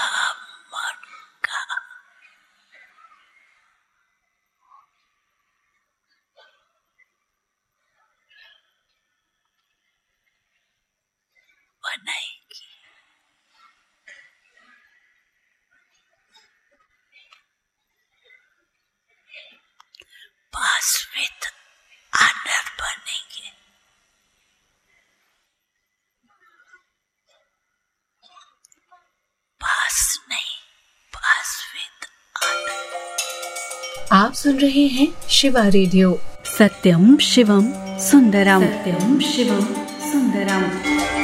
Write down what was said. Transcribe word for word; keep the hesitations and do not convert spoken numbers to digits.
मन का बनाएगी। पास विद आनर बनेंगे। पास नहीं, पास विद आनर। आप सुन रहे हैं शिवा रेडियो। सत्यम शिवम सुंदरम। सत्यम शिवम सुंदरम।